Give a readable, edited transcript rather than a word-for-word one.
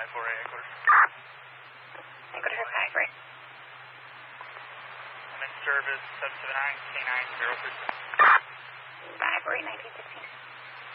for Ecuador. Ecuador 5, right. I'm in service 779 K9 036.